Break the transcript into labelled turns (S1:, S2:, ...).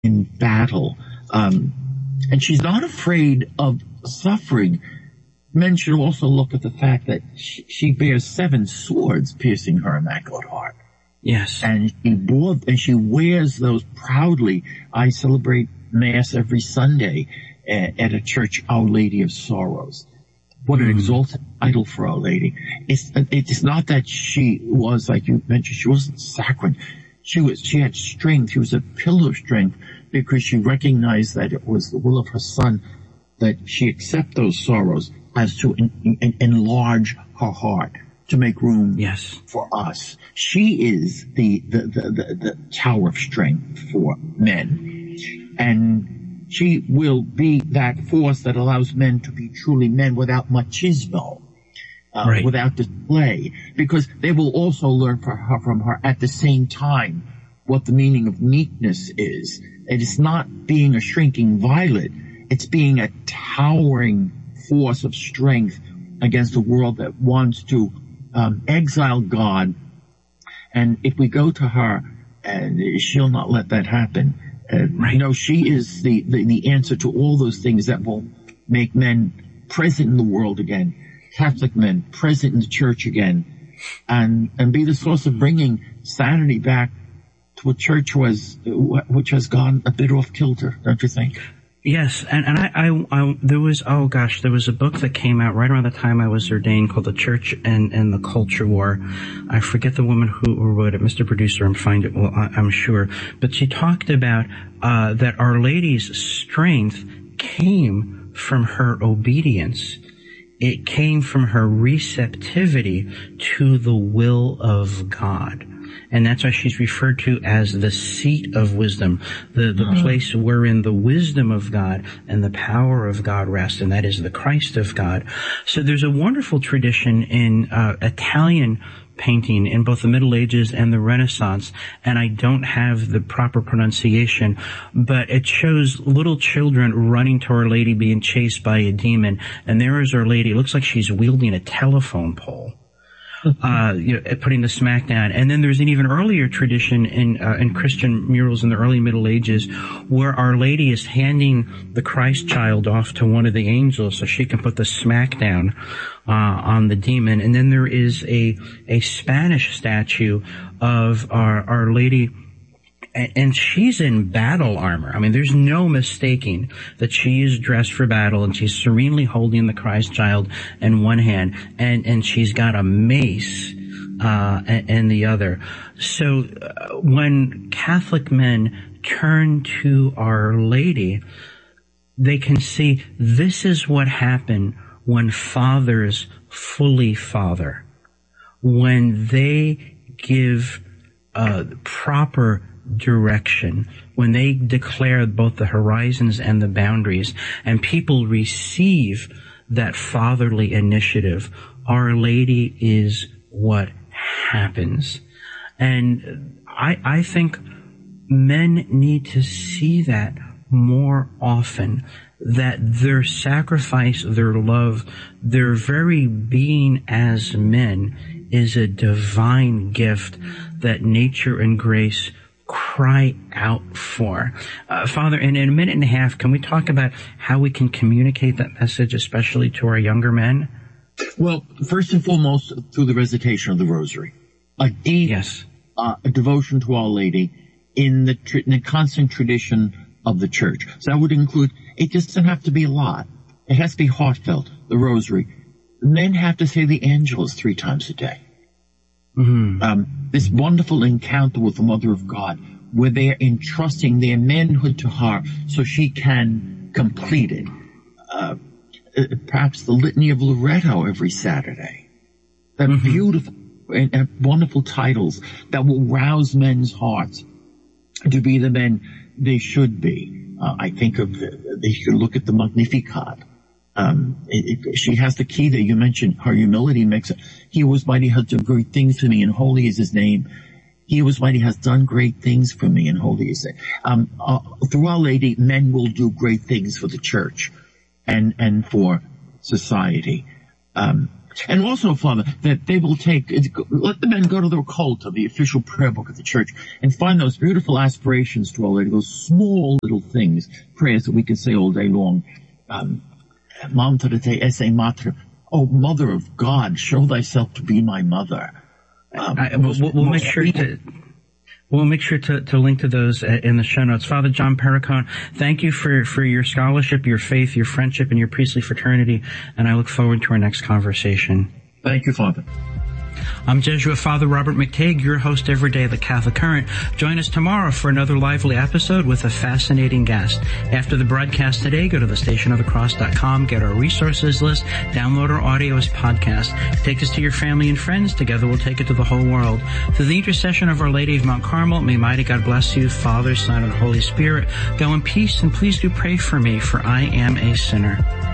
S1: in battle. And she's not afraid of suffering. Men should also look at the fact that she bears 7 swords piercing her immaculate heart.
S2: Yes.
S1: And she wears those proudly. I celebrate Mass every Sunday at a church, Our Lady of Sorrows. What an exalted title for Our Lady. It's not that she was, like you mentioned, she wasn't saccharine. She had strength. She was a pillar of strength because she recognized that it was the will of her Son that she accept those sorrows as to enlarge her heart, to make room for us. She is the tower of strength for men. And she will be that force that allows men to be truly men without machismo, without display, because they will also learn from her at the same time what the meaning of meekness is. It is not being a shrinking violet. It's being a towering force of strength against a world that wants to exile God. And if we go to her, she'll not let that happen. No, she is the answer to all those things that will make men present in the world again, Catholic men present in the church again, and be the source of bringing sanity back to a church which has gone a bit off kilter, don't you think?
S2: Yes, and there was a book that came out right around the time I was ordained called The Church and the Culture War. I forget the woman who wrote it, Mr. Producer, I'm sure. But she talked about that Our Lady's strength came from her obedience. It came from her receptivity to the will of God. And that's why she's referred to as the seat of wisdom, the place wherein the wisdom of God and the power of God rest, and that is the Christ of God. So there's a wonderful tradition in Italian painting in both the Middle Ages and the Renaissance, and I don't have the proper pronunciation, but it shows little children running to Our Lady being chased by a demon, and there is Our Lady. It looks like she's wielding a telephone pole. Putting the smack down. And then there's an even earlier tradition in Christian murals in the early Middle Ages where Our Lady is handing the Christ child off to one of the angels so she can put the smack down on the demon. And then there is a Spanish statue of Our Lady, and she's in battle armor. I mean, there's no mistaking that she is dressed for battle, and she's serenely holding the Christ child in one hand, and she's got a mace in the other. So when Catholic men turn to Our Lady, they can see this is what happened when fathers fully father, when they give proper direction, when they declare both the horizons and the boundaries, and people receive that fatherly initiative. Our Lady is what happens. And I think men need to see that more often, that their sacrifice, their love, their very being as men is a divine gift that nature and grace cry out for. Father, in a minute and a half, can we talk about how we can communicate that message, especially to our younger men?
S1: Well, first and foremost, through the recitation of the Rosary. A deep a devotion to Our Lady in the constant tradition of the Church. So that would include, it just doesn't have to be a lot. It has to be heartfelt, the Rosary. Men have to say the Angelus 3 times a day. This wonderful encounter with the Mother of God, where they are entrusting their manhood to her so she can complete it. Perhaps the Litany of Loretto every Saturday. That beautiful and wonderful titles that will rouse men's hearts to be the men they should be. I think they should look at the Magnificat. She has the key there. You mentioned her humility makes it. He who was mighty has done great things for me, and holy is his name. He who was mighty has done great things for me, and holy is it. Through Our Lady, men will do great things for the church and for society. And also, Father, that they will let the men go to the cult of the official prayer book of the church and find those beautiful aspirations to Our Lady, those small little things, prayers that we can say all day long. Mater te esse mater. Oh, Mother of God, show thyself to be my mother.
S2: We'll make sure to... We'll make sure to link to those in the show notes. Father John Perricone, thank you for your scholarship, your faith, your friendship, and your priestly fraternity, and I look forward to our next conversation.
S1: Thank you, Father.
S2: I'm Jesuit Father Robert McTague, your host every day of the Catholic Current. Join us tomorrow for another lively episode with a fascinating guest. After the broadcast today, go to thestationofthecross.com, get our resources list, download our audio as podcast. Take this to your family and friends. Together we'll take it to the whole world. Through the intercession of Our Lady of Mount Carmel, may mighty God bless you, Father, Son, and Holy Spirit. Go in peace, and please do pray for me, for I am a sinner.